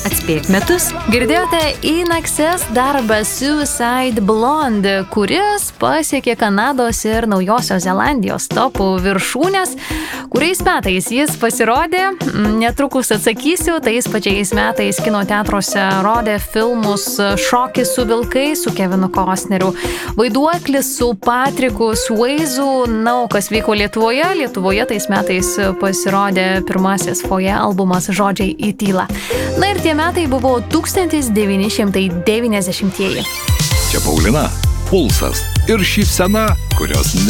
Atspėk metus. Girdėjote In Excess darbą Suicide Blonde, kuris pasiekė Kanados ir Naujosios Zelandijos topų viršūnės. Kuriais metais jis pasirodė? Netrukus atsakysiu. Tais pačiais metais kino teatruose rodė filmus Šokis su vilkais su Kevinu Costneriu, Vaiduoklis su Patriku Swayzu. Na, o kas vyko Lietuvoje? Lietuvoje tais metais pasirodė pirmasis Foje albumas Žodžiai į tylą. Na ir tie metai buvo 1990-ieji. Čia Paulina, Pulsas ir šypsena, kurios